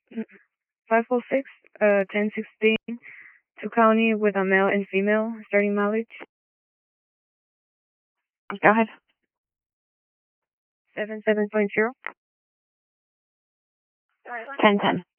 506, 1016, to county with a male and female, starting mileage. Go ahead. 77.0. 1010.